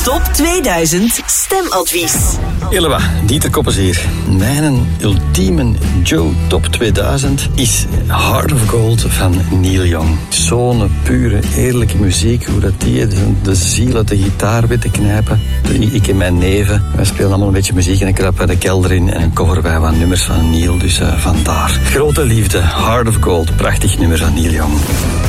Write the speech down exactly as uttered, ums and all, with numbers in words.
Top tweeduizend Stemadvies. Hello, Dieter Koppes hier. Mijn ultieme Joe Top tweeduizend is Heart of Gold van Neil Young. Zo'n pure, eerlijke muziek. Hoe dat die de, de ziel uit de gitaar weet te knijpen. Ik en mijn neven, wij spelen allemaal een beetje muziek en ik krap bij de kelder in en cover bij wat nummers van Neil. Dus uh, vandaar. Grote liefde, Heart of Gold. Prachtig nummer van Neil Young.